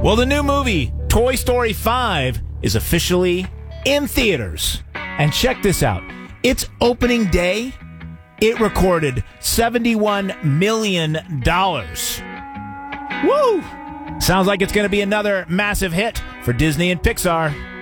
Well, the new movie, Toy Story 5, is officially in theaters. And check this out. Its opening day, it recorded $71 million. Woo! Sounds like it's going to be another massive hit for Disney and Pixar.